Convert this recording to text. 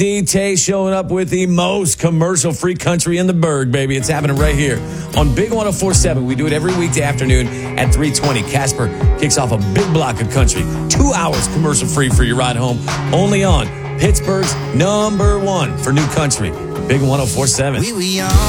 D-Tay showing up with the most commercial-free country in the Berg, baby. It's happening right here on Big 104.7. We do it every weekday afternoon at 3:20. Casper kicks off a big block of country. 2 hours commercial-free for your ride home. Only on Pittsburgh's #1 for new country. Big 104.7. We were young.